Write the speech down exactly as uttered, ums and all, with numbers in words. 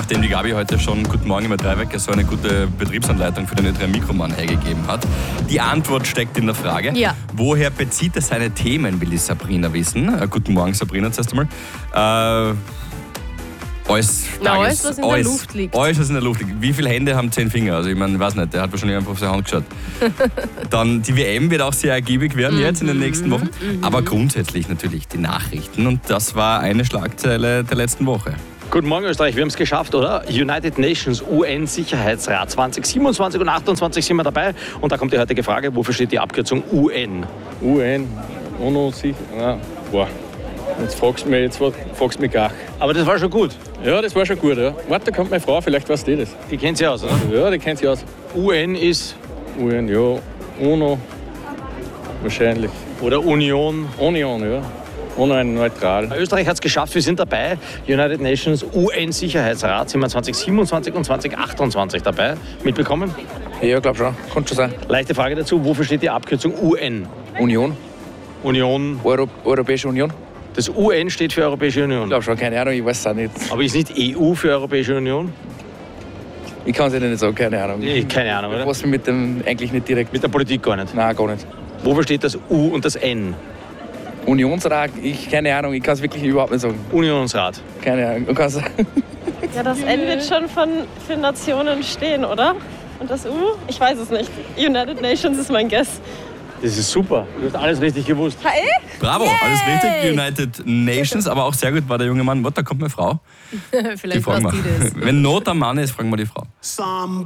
nachdem die Gabi heute schon Guten Morgen über drei Wecker so eine gute Betriebsanleitung für den Ö drei Mikroman hergegeben hat. Die Antwort steckt in der Frage. Ja. Woher bezieht er seine Themen, will die Sabrina wissen. Äh, guten Morgen, Sabrina, zuerst einmal. Äh, Alles, Na, alles, was in der Luft liegt. Alles, was in der Luft liegt. Wie viele Hände haben zehn Finger? Also ich meine, ich weiß nicht, der hat wahrscheinlich einfach auf seine Hand geschaut. Dann die W M wird auch sehr ergiebig werden jetzt in den nächsten Wochen. Aber grundsätzlich natürlich die Nachrichten. Und das war eine Schlagzeile der letzten Woche. Guten Morgen Österreich, wir haben es geschafft, oder? United Nations U N-Sicherheitsrat zwanzig siebenundzwanzig und achtundzwanzig sind wir dabei. Und da kommt die heutige Frage, wofür steht die Abkürzung U N? U N, UNO-Sicher... Boah, jetzt fragst du mich, jetzt fragst du mich gar. Aber das war schon gut. Ja, das war schon gut, ja. Warte, da kommt meine Frau, vielleicht weiß die das. Die kennt sie aus, oder? Ja, die kennt sie aus. U N ist... U N, ja. UNO, wahrscheinlich. Oder Union. Union, ja. UNO neutral. Österreich hat es geschafft, wir sind dabei. United Nations U N-Sicherheitsrat sind wir zwanzig siebenundzwanzig und zwanzig achtundzwanzig dabei. Mitbekommen? Ja, glaub schon. Kann schon sein. Leichte Frage dazu, wofür steht die Abkürzung U N? Union? Union. Euro Europäische Union? Das U N steht für Europäische Union. Ich glaube schon, keine Ahnung, ich weiß es auch nicht. Aber ist nicht E U für Europäische Union? Ich kann es Ihnen nicht sagen, keine Ahnung. Nee, keine Ahnung, oder? Was mir mit dem eigentlich nicht direkt... Mit der Politik gar nicht? Nein, gar nicht. Wofür steht das U und das N? Unionsrat, ich keine Ahnung, ich kann es wirklich überhaupt nicht sagen. Unionsrat. Keine Ahnung, du kannst... Ja, das N wird schon von, für Nationen stehen, oder? Und das U? Ich weiß es nicht. United Nations ist mein Guess. Das ist super. Du hast alles richtig gewusst. Hey? Bravo, Yay! alles richtig. United Nations, aber auch sehr gut war der junge Mann. Warte, da kommt meine Frau. Die Vielleicht fragen weiß wir. die das. Wenn Not am Mann ist, fragen wir die Frau.